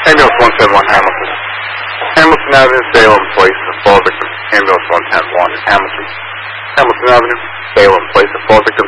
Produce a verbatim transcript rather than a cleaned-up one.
Ambulance one ten one Hamilton. Hamilton Avenue, Salem Place, a fall victim. Ambulance one ten one Hamilton. Hamilton Avenue, Salem Place, a fall victim.